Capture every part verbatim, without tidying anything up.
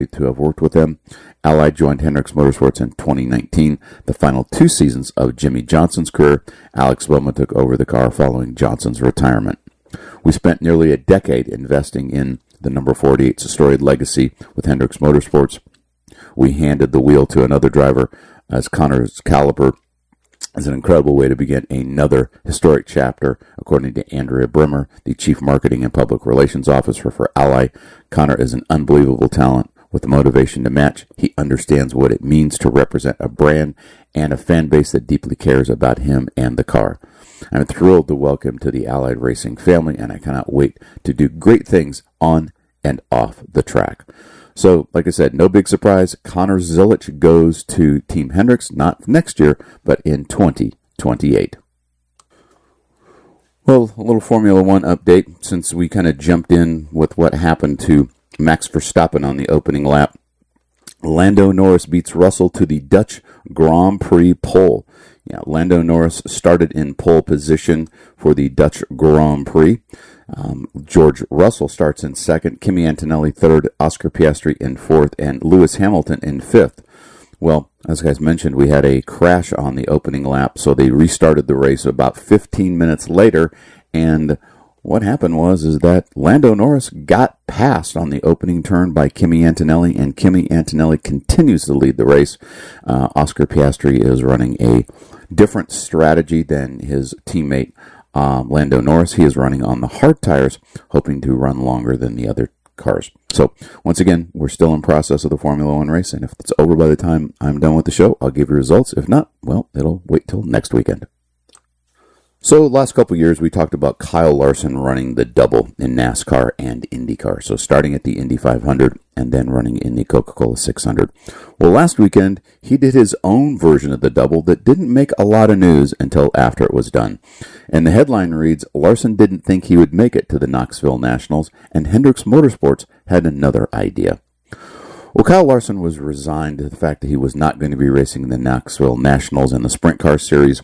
to have worked with them. Allied joined Hendricks Motorsports in twenty nineteen, the final two seasons of Jimmy Johnson's career. Alex Bowman took over the car following Johnson's retirement. We spent nearly a decade investing in the number forty-eight's storied legacy with Hendricks Motorsports. We handed the wheel to another driver as Connor's caliber is an incredible way to begin another historic chapter, according to Andrea Brimmer, the Chief Marketing and Public Relations Officer for Ally. Connor is an unbelievable talent with the motivation to match. He understands what it means to represent a brand and a fan base that deeply cares about him and the car. I'm thrilled to welcome to the Allied Racing family, and I cannot wait to do great things on and off the track. So, like I said, no big surprise. Connor Zilisch goes to Team Hendricks, not next year, but in twenty twenty-eight. Well, a little Formula One update, since we kind of jumped in with what happened to Max Verstappen on the opening lap. Lando Norris beats Russell to the Dutch Grand Prix pole. Yeah, Lando Norris started in pole position for the Dutch Grand Prix. Um, George Russell starts in second, Kimi Antonelli third, Oscar Piastri in fourth, and Lewis Hamilton in fifth. Well, as guys mentioned, we had a crash on the opening lap, so they restarted the race about fifteen minutes later, and what happened was is that Lando Norris got passed on the opening turn by Kimi Antonelli, and Kimi Antonelli continues to lead the race. Uh, Oscar Piastri is running a different strategy than his teammate um, Lando Norris. He is running on the hard tires, hoping to run longer than the other cars. So, once again, we're still in process of the Formula One race, and if it's over by the time I'm done with the show, I'll give you results. If not, well, it'll wait till next weekend. So, last couple years, we talked about Kyle Larson running the double in NASCAR and IndyCar. So, starting at the Indy five hundred and then running in the Coca-Cola six hundred. Well, last weekend, he did his own version of the double that didn't make a lot of news until after it was done. And the headline reads, Larson didn't think he would make it to the Knoxville Nationals, and Hendricks Motorsports had another idea. Well, Kyle Larson was resigned to the fact that he was not going to be racing in the Knoxville Nationals in the Sprint Car Series,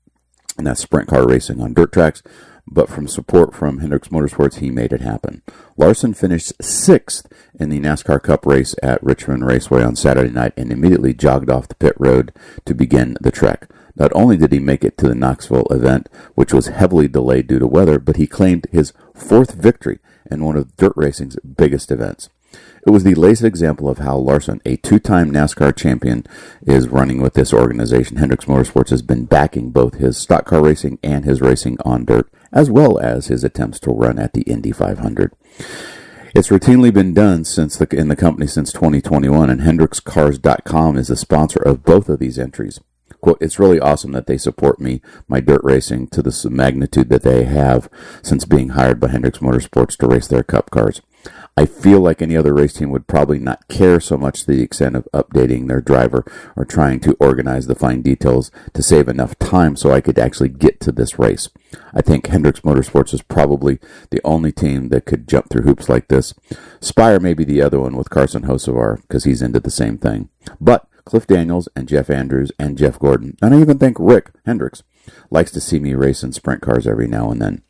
and that's sprint car racing on dirt tracks, but from support from Hendricks Motorsports, he made it happen. Larson finished sixth in the NASCAR Cup race at Richmond Raceway on Saturday night and immediately jogged off the pit road to begin the trek. Not only did he make it to the Knoxville event, which was heavily delayed due to weather, but he claimed his fourth victory in one of dirt racing's biggest events. It was the latest example of how Larson, a two-time NASCAR champion, is running with this organization. Hendricks Motorsports has been backing both his stock car racing and his racing on dirt, as well as his attempts to run at the Indy five hundred. It's routinely been done since the, in the company since twenty twenty-one, and Hendricks Cars dot com is the sponsor of both of these entries. Quote, it's really awesome that they support me, my dirt racing, to the magnitude that they have since being hired by Hendricks Motorsports to race their Cup cars. I feel like any other race team would probably not care so much to the extent of updating their driver or trying to organize the fine details to save enough time so I could actually get to this race. I think Hendricks Motorsports is probably the only team that could jump through hoops like this. Spire may be the other one with Carson Hocevar because he's into the same thing. But Cliff Daniels and Jeff Andrews and Jeff Gordon, and I even think Rick Hendricks, likes to see me race in sprint cars every now and then.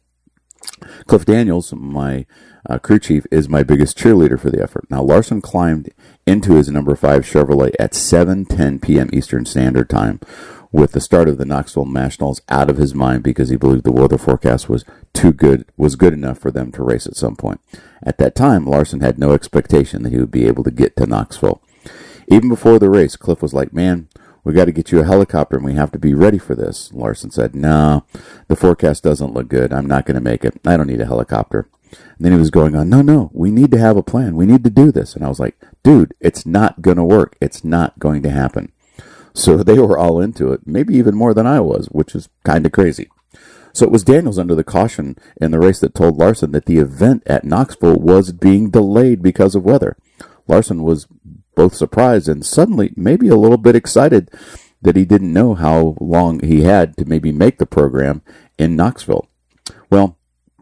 Cliff Daniels, my uh, crew chief, is my biggest cheerleader for the effort. Now, Larson climbed into his number five Chevrolet at seven ten p.m. Eastern Standard Time with the start of the Knoxville Nationals out of his mind because he believed the weather forecast was too good, was good enough for them to race at some point. At that time, Larson had no expectation that he would be able to get to Knoxville. Even before the race, Cliff was like, man, we got to get you a helicopter and we have to be ready for this. Larson said, no, the forecast doesn't look good. I'm not going to make it. I don't need a helicopter. And then he was going on, no, no, we need to have a plan. We need to do this. And I was like, dude, it's not going to work. It's not going to happen. So they were all into it, maybe even more than I was, which is kind of crazy. So it was Daniels under the caution in the race that told Larson that the event at Knoxville was being delayed because of weather. Larson was both surprised and suddenly maybe a little bit excited that he didn't know how long he had to maybe make the program in Knoxville. Well,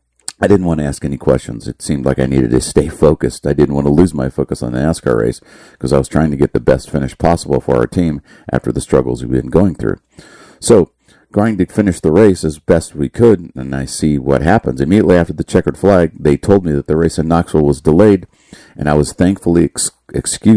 I didn't want to ask any questions. It seemed like I needed to stay focused. I didn't want to lose my focus on the NASCAR race because I was trying to get the best finish possible for our team after the struggles we've been going through. So, going to finish the race as best we could, and I see what happens. Immediately after the checkered flag, they told me that the race in Knoxville was delayed, and I was thankfully ex- excused